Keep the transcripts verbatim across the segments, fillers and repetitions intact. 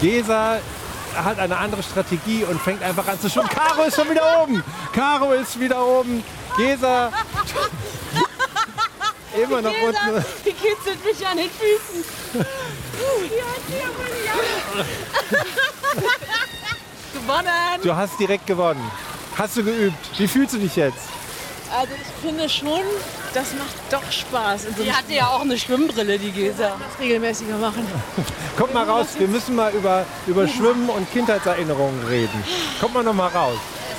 Gesa hat eine andere Strategie und fängt einfach an zu schwimmen. Caro ist schon wieder oben. Caro ist wieder oben. Gesa immer noch Gesa, unten. die kitzelt mich an den Füßen. Gewonnen. Du hast direkt gewonnen. Hast du geübt? Wie fühlst du dich jetzt? Also ich finde schon, das macht doch Spaß. Die hatte ja auch eine Schwimmbrille, die Gesa. Das regelmäßiger machen. Kommt mal raus, wir müssen mal über, über Schwimmen und Kindheitserinnerungen reden. Kommt mal noch mal raus.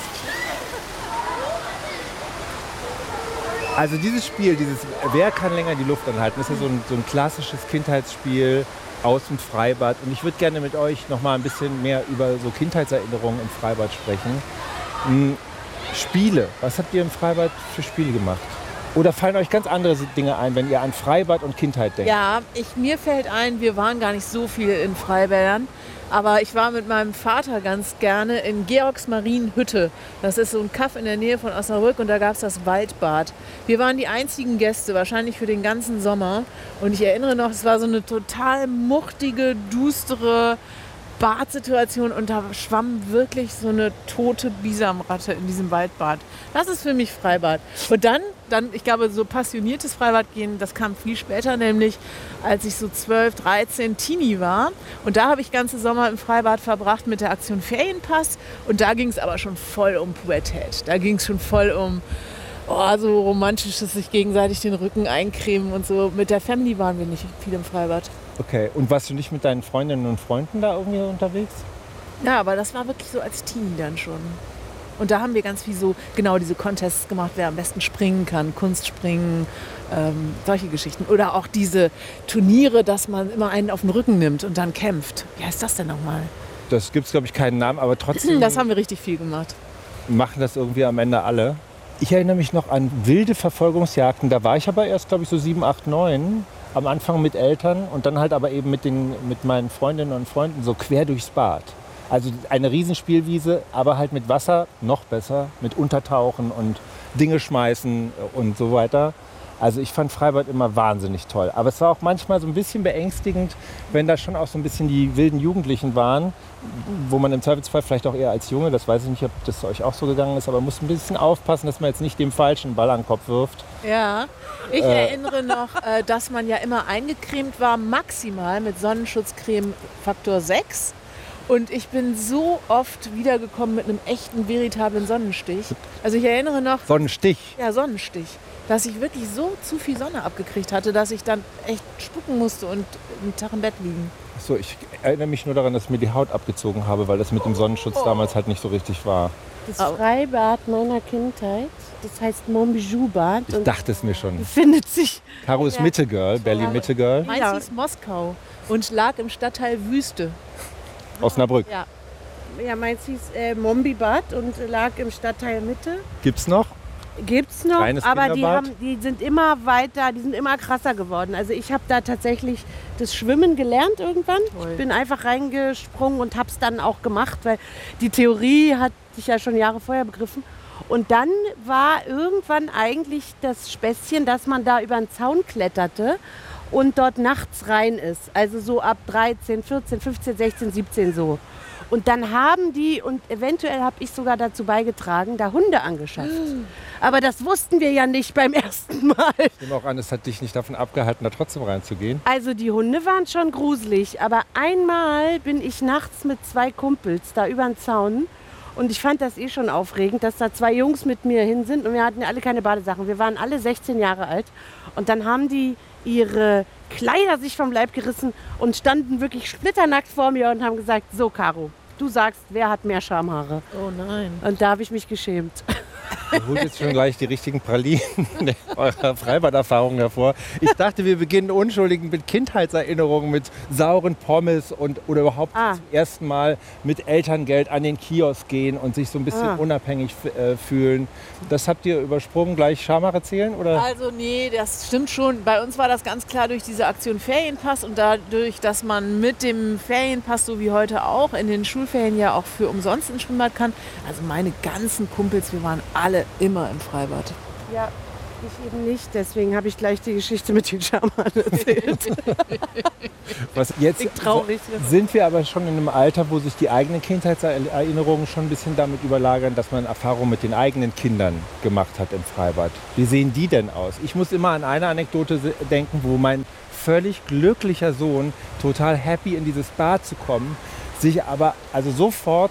Also dieses Spiel, dieses Wer kann länger die Luft anhalten, das ist ja so ein, so ein klassisches Kindheitsspiel aus dem Freibad. Und ich würde gerne mit euch noch mal ein bisschen mehr über so Kindheitserinnerungen im Freibad sprechen. Hm, Spiele, was habt ihr im Freibad für Spiele gemacht? Oder fallen euch ganz andere Dinge ein, wenn ihr an Freibad und Kindheit denkt? Ja, ich, mir fällt ein, wir waren gar nicht so viel in Freibädern. Aber ich war mit meinem Vater ganz gerne in Georgsmarienhütte. Das ist so ein Kaff in der Nähe von Osnabrück und da gab es das Waldbad. Wir waren die einzigen Gäste, wahrscheinlich für den ganzen Sommer. Und ich erinnere noch, es war so eine total muchtige, dustere Badsituation und da schwamm wirklich so eine tote Bisamratte in diesem Waldbad. Das ist für mich Freibad. Und dann, dann, ich glaube, so passioniertes Freibad gehen, das kam viel später, nämlich als ich so zwölf, dreizehn Teenie war. Und da habe ich ganze Sommer im Freibad verbracht mit der Aktion Ferienpass. Und da ging es aber schon voll um Pubertät. Da ging es schon voll um oh, so romantisches, sich gegenseitig den Rücken eincremen und so. Mit der Family waren wir nicht viel im Freibad. Okay, und warst du nicht mit deinen Freundinnen und Freunden da irgendwie unterwegs? Ja, aber das war wirklich so als Teenie dann schon. Und da haben wir ganz viel so, genau diese Contests gemacht, wer am besten springen kann, Kunstspringen, ähm, solche Geschichten. Oder auch diese Turniere, dass man immer einen auf den Rücken nimmt und dann kämpft. Wie heißt das denn nochmal? Das gibt es, glaube ich, keinen Namen, aber trotzdem Das haben wir richtig viel gemacht. machen das irgendwie am Ende alle. Ich erinnere mich noch an wilde Verfolgungsjagden. Da war ich aber erst, glaube ich, so sieben, acht, neun. Am Anfang mit Eltern und dann halt aber eben mit, den, mit meinen Freundinnen und Freunden so quer durchs Bad. Also eine Riesenspielwiese, aber halt mit Wasser noch besser, mit Untertauchen und Dinge schmeißen und so weiter. Also ich fand Freibad immer wahnsinnig toll. Aber es war auch manchmal so ein bisschen beängstigend, wenn da schon auch so ein bisschen die wilden Jugendlichen waren, wo man im Zweifelsfall vielleicht auch eher als Junge, das weiß ich nicht, ob das euch auch so gegangen ist, aber man muss ein bisschen aufpassen, dass man jetzt nicht dem falschen Ball an den Kopf wirft. Ja, ich Äh. erinnere noch, äh, dass man ja immer eingecremt war, maximal mit Sonnenschutzcreme Faktor sechs. Und ich bin so oft wiedergekommen mit einem echten, veritablen Sonnenstich. Also ich erinnere noch, Sonnenstich. ja, Sonnenstich, dass ich wirklich so zu viel Sonne abgekriegt hatte, dass ich dann echt spucken musste und einen Tag im Bett liegen. So, ich erinnere mich nur daran, dass ich mir die Haut abgezogen habe, weil das mit dem Sonnenschutz damals halt nicht so richtig war. Das Freibad meiner Kindheit, das heißt Montbijou-Bad. Ich dachte es mir schon. Befindet sich. Caro ist Mitte-Girl, Berlin Mitte-Girl. Meins hieß Moskau und lag im Stadtteil Wüste. Osnabrück. Ja. Ja, meins hieß äh, Mombi-Bad und lag im Stadtteil Mitte. Gibt's noch? Gibt's noch, Reines aber die, Kinderbad? haben, die sind immer weiter, die sind immer krasser geworden. Also ich habe da tatsächlich das Schwimmen gelernt irgendwann. Toll. Ich bin einfach reingesprungen und habe es dann auch gemacht, weil die Theorie hatte ich ja schon Jahre vorher begriffen. Und dann war irgendwann eigentlich das Späßchen, dass man da über den Zaun kletterte und dort nachts rein ist. Also so ab dreizehn, vierzehn, fünfzehn, sechzehn, siebzehn so. Und dann haben die, und eventuell habe ich sogar dazu beigetragen, da Hunde angeschafft. Aber das wussten wir ja nicht beim ersten Mal. Ich nehme auch an, es hat dich nicht davon abgehalten, da trotzdem reinzugehen. Also die Hunde waren schon gruselig. Aber einmal bin ich nachts mit zwei Kumpels da über den Zaun. Und ich fand das eh schon aufregend, dass da zwei Jungs mit mir hin sind. Und wir hatten ja alle keine Badesachen. Wir waren alle sechzehn Jahre alt. Und dann haben die ihre Kleider sich vom Leib gerissen und standen wirklich splitternackt vor mir und haben gesagt, so Caro, du sagst, wer hat mehr Schamhaare? Oh nein. Und da habe ich mich geschämt. Ihr holt jetzt schon gleich die richtigen Pralinen eurer Freibaderfahrungen hervor. Ich dachte, wir beginnen unschuldig mit Kindheitserinnerungen, mit sauren Pommes und oder überhaupt Ah. zum ersten Mal mit Elterngeld an den Kiosk gehen und sich so ein bisschen Ah. unabhängig äh, fühlen. Das habt ihr übersprungen, gleich Schamhaare zählen? Oder? Also nee, das stimmt schon. Bei uns war das ganz klar durch diese Aktion Ferienpass und dadurch, dass man mit dem Ferienpass, so wie heute auch, in den Schulferien ja auch für umsonst ins Schwimmbad kann. Also meine ganzen Kumpels, wir waren alle immer im Freibad. Ja, ich eben nicht. Deswegen habe ich gleich die Geschichte mit den Schaman erzählt. Was jetzt Klingt traurig. sind wir aber schon in einem Alter, wo sich die eigenen Kindheitserinnerungen schon ein bisschen damit überlagern, dass man Erfahrungen mit den eigenen Kindern gemacht hat im Freibad. Wie sehen die denn aus? Ich muss immer an eine Anekdote se- denken, wo mein völlig glücklicher Sohn total happy in dieses Bad zu kommen, sich aber also sofort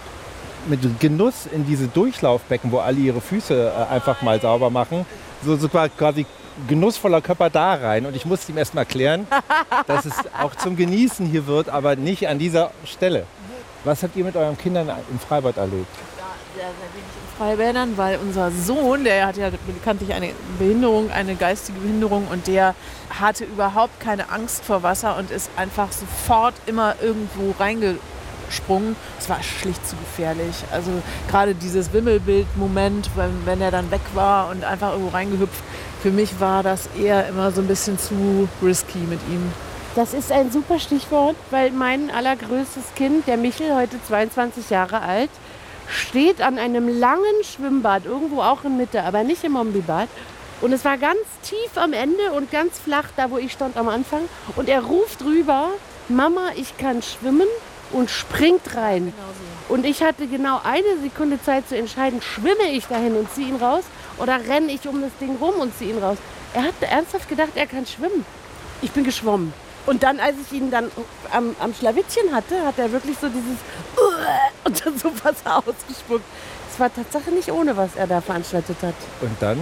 mit Genuss in diese Durchlaufbecken, wo alle ihre Füße äh, einfach mal sauber machen, so, so quasi genussvoller Körper da rein. Und ich musste ihm erst mal erklären, dass es auch zum Genießen hier wird, aber nicht an dieser Stelle. Was habt ihr mit euren Kindern im Freibad erlebt? Sehr, sehr wenig in Freibädern, weil unser Sohn, der hat ja bekanntlich eine Behinderung, eine geistige Behinderung, und der hatte überhaupt keine Angst vor Wasser und ist einfach sofort immer irgendwo reingesprungen. Es war schlicht zu gefährlich. Also gerade dieses Wimmelbild-Moment, wenn, wenn er dann weg war und einfach irgendwo reingehüpft, für mich war das eher immer so ein bisschen zu risky mit ihm. Das ist ein super Stichwort, weil mein allergrößtes Kind, der Michel, heute zweiundzwanzig Jahre alt, steht an einem langen Schwimmbad, irgendwo auch in Mitte, aber nicht im Mombibad. Und es war ganz tief am Ende und ganz flach, da wo ich stand am Anfang. Und er ruft rüber, Mama, ich kann schwimmen, und springt rein. Genau so. Und ich hatte genau eine Sekunde Zeit zu entscheiden, schwimme ich dahin und ziehe ihn raus oder renne ich um das Ding rum und ziehe ihn raus. Er hat ernsthaft gedacht, er kann schwimmen. Ich bin geschwommen. Und dann, als ich ihn dann am, am Schlawittchen hatte, hat er wirklich so dieses und dann so Wasser ausgespuckt. Es war Tatsache nicht ohne, was er da veranstaltet hat. Und dann?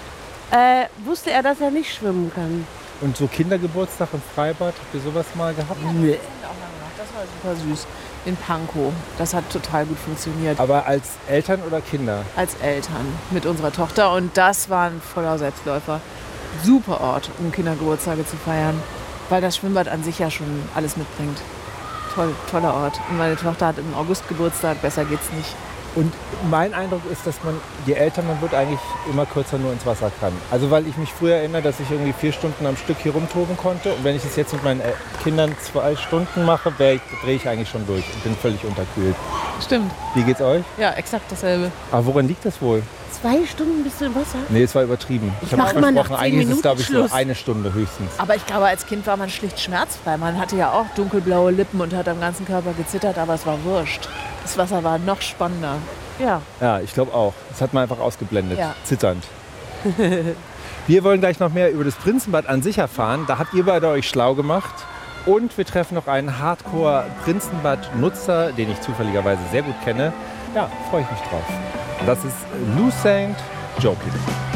Äh, wusste er, dass er nicht schwimmen kann. Und so Kindergeburtstag im Freibad, habt ihr sowas mal gehabt? Nee. Das war super süß. In Pankow. Das hat total gut funktioniert. Aber als Eltern oder Kinder? Als Eltern mit unserer Tochter. Und das war ein voller Selbstläufer. Super Ort, um Kindergeburtstage zu feiern. Weil das Schwimmbad an sich ja schon alles mitbringt. Toll, toller Ort. Und meine Tochter hat im August Geburtstag. Besser geht's nicht. Und mein Eindruck ist, dass man, je älter man wird, eigentlich immer kürzer nur ins Wasser kann. Also weil ich mich früher erinnere, dass ich irgendwie vier Stunden am Stück hier rumtoben konnte. Und wenn ich das jetzt mit meinen Kindern zwei Stunden mache, drehe ich eigentlich schon durch und bin völlig unterkühlt. Stimmt. Wie geht's euch? Ja, exakt dasselbe. Aber woran liegt das wohl? Zwei Stunden bist du im Wasser? Nee, es war übertrieben. Ich, Ich mach habe mal nach versprochen, zehn eigentlich ist es, Minuten glaube ich, so Schluss. eine Stunde höchstens. Aber ich glaube, als Kind war man schlicht schmerzfrei. Man hatte ja auch dunkelblaue Lippen und hat am ganzen Körper gezittert, aber es war wurscht. Das Wasser war noch spannender. Ja. Ja, ich glaube auch. Das hat man einfach ausgeblendet. Ja. Zitternd. Wir wollen gleich noch mehr über das Prinzenbad an sich erfahren. Da habt ihr beide euch schlau gemacht. Und wir treffen noch einen Hardcore-Prinzenbad-Nutzer, den ich zufälligerweise sehr gut kenne. Ja, freue ich mich drauf. Das ist Lou Saint Joking.